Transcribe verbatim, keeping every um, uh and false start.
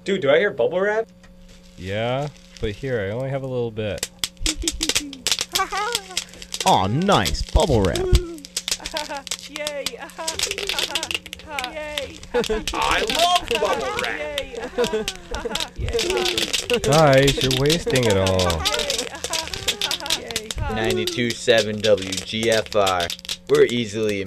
Dude, do I hear bubble wrap? Yeah, but here, I only have a little bit. Aw, nice. Bubble wrap. Yay! Yay! I love bubble wrap! Guys, you're wasting it all. ninety-two point seven W G F R. We're easily